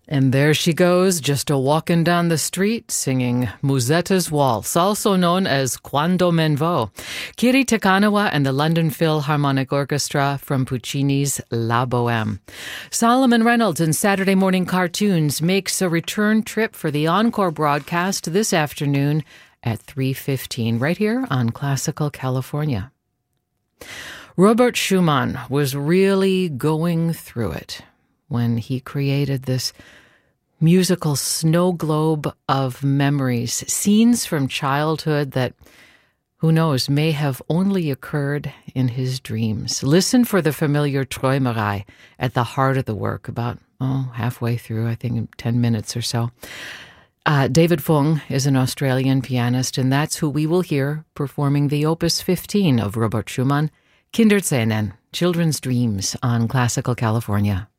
And there she goes, just a-walking down the street, singing Musetta's Waltz, also known as Quando Men Vo. Kiri Te Kanawa and the London Philharmonic Orchestra from Puccini's La Bohème. Solomon Reynolds in Saturday Morning Cartoons makes a return trip for the encore broadcast this afternoon at 3:15, right here on Classical California. Robert Schumann was really going through it when he created this musical snow globe of memories, scenes from childhood that, who knows, may have only occurred in his dreams. Listen for the familiar Träumerei at the heart of the work, about, halfway through, I think 10 minutes or so. David Fung is an Australian pianist, and that's who we will hear performing the Opus 15 of Robert Schumann, Kinderscenen, Children's Dreams on Classical California.